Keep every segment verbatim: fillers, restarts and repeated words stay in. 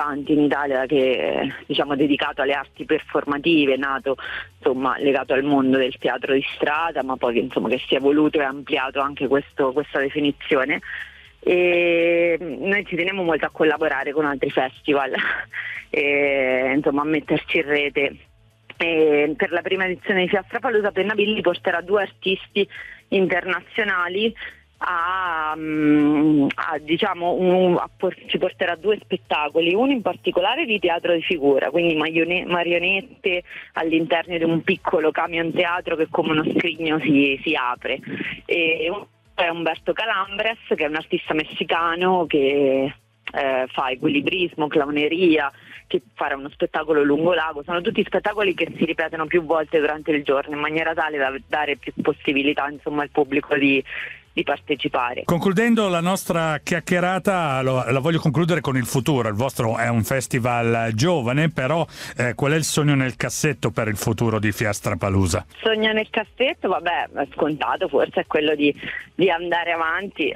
importanti in Italia che diciamo dedicato alle arti performative, nato insomma legato al mondo del teatro di strada, ma poi insomma che si è evoluto e ampliato anche questo, questa definizione. E noi ci teniamo molto a collaborare con altri festival e insomma a metterci in rete. E per la prima edizione di Fiastrapalooza Pennabilli porterà due artisti internazionali a, a diciamo un, a, ci porterà due spettacoli, uno in particolare di teatro di figura, quindi marione, marionette all'interno di un piccolo camion teatro che come uno scrigno si, si apre, e un è Umberto Calambres, che è un artista messicano che eh, fa equilibrismo, clowneria, che farà uno spettacolo lungo lago. Sono tutti spettacoli che si ripetono più volte durante il giorno in maniera tale da dare più possibilità insomma al pubblico di di partecipare. Concludendo la nostra chiacchierata, lo, la voglio concludere con il futuro. Il vostro è un festival giovane, però eh, qual è il sogno nel cassetto per il futuro di Fiastrapalooza? Sogno nel cassetto, vabbè, è scontato, forse è quello di, di andare avanti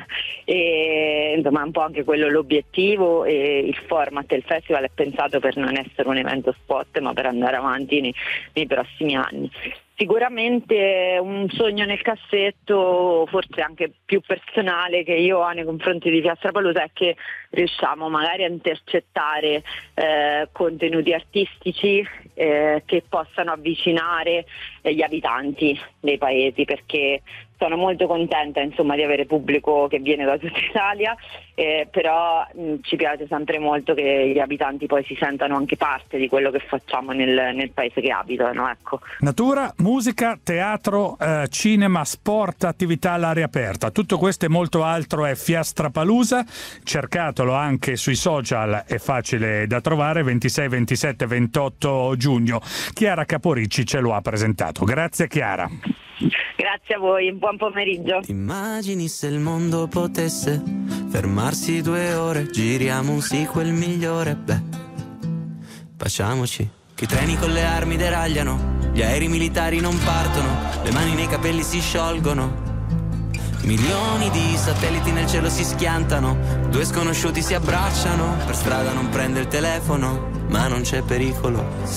e insomma è un po' anche quello l'obiettivo, e il format del festival è pensato per non essere un evento spot, ma per andare avanti nei, nei prossimi anni. Sicuramente un sogno nel cassetto, forse anche più personale, che io ho nei confronti di Fiastrapalooza, è che riusciamo magari a intercettare eh, contenuti artistici eh, che possano avvicinare eh, gli abitanti dei paesi, perché sono molto contenta insomma di avere pubblico che viene da tutta Italia, eh, però mh, ci piace sempre molto che gli abitanti poi si sentano anche parte di quello che facciamo nel, nel paese che abitano, ecco. Natura, musica, teatro, eh, cinema, sport, attività all'aria aperta, tutto questo e molto altro è Fiastrapalooza. Cercatelo anche sui social, è facile da trovare. Ventisei, ventisette, ventotto giugno. Chiara Caporicci ce lo ha presentato. Grazie Chiara. Grazie a voi, buon pomeriggio. Ti immagini se il mondo potesse fermarsi due ore, giriamo un sequel migliore, beh, facciamoci. Che i treni con le armi deragliano, gli aerei militari non partono, le mani nei capelli si sciolgono, milioni di satelliti nel cielo si schiantano, due sconosciuti si abbracciano, per strada non prende il telefono, ma non c'è pericolo.